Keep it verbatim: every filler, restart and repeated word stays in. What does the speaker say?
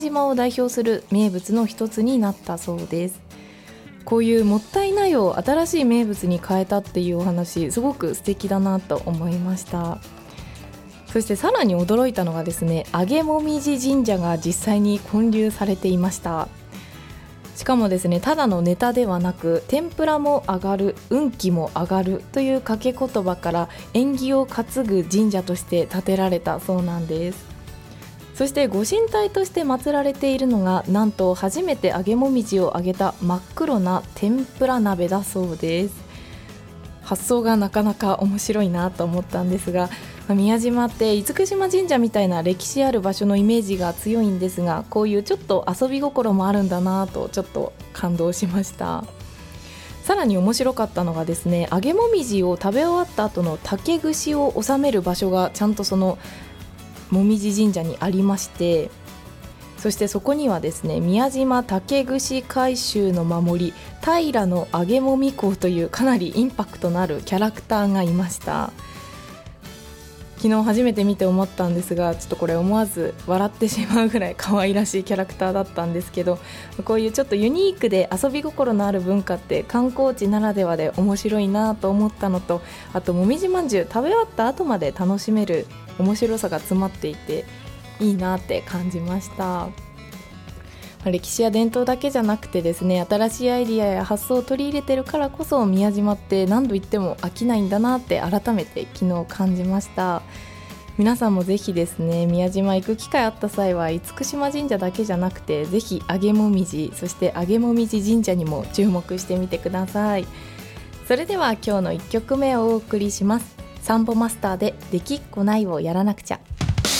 島を代表する名物の一つになったそうです。こういうもったいないを新しい名物に変えたっていうお話、すごく素敵だなと思いました。そしてさらに驚いたのがですね、揚もみじ神社が実際に建立されていました。しかもですね、ただのネタではなく、天ぷらも上がる、運気も上がるという掛け言葉から縁起を担ぐ神社として建てられたそうなんです。そしてご神体として祀られているのが、なんと初めて揚げもみじを揚げた真っ黒な天ぷら鍋だそうです。発想がなかなか面白いなと思ったんですが、宮島って厳島神社みたいな歴史ある場所のイメージが強いんですが、こういうちょっと遊び心もあるんだなとちょっと感動しました。さらに面白かったのがですね、揚げもみじを食べ終わった後の竹串を収める場所がちゃんとそのもみじ神社にありまして、そしてそこにはですね、宮島竹串回収の守り平の揚げもみ公というかなりインパクトのあるキャラクターがいました。昨日初めて見て思ったんですが、ちょっとこれ思わず笑ってしまうぐらい可愛らしいキャラクターだったんですけど、こういうちょっとユニークで遊び心のある文化って観光地ならではで面白いなと思ったのと、あともみじまんじゅう食べ終わった後まで楽しめる面白さが詰まっていていいなって感じました。歴史や伝統だけじゃなくてですね、新しいアイディアや発想を取り入れてるからこそ、宮島って何度行っても飽きないんだなって改めて昨日感じました。皆さんもぜひですね、宮島行く機会あった際は厳島神社だけじゃなくて、ぜひ揚げもみじ、そして揚げもみじ神社にも注目してみてください。それでは今日のいっきょくめをお送りします。サンボマスターでできっこないをやらなくちゃ。